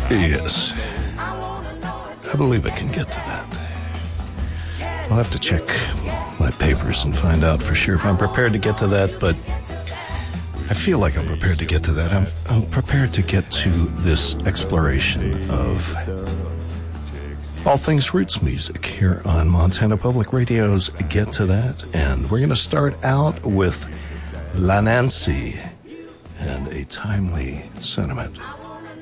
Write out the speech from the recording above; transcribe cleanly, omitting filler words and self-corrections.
Yes. I believe I can get to that. I'll have to check my papers and find out for sure if I'm prepared to get to that, but I feel like I'm prepared to get to that. I'm prepared to get to this exploration of all things roots music here on Montana Public Radio's Get to That. And we're going to start out with La Nancy and a timely sentiment.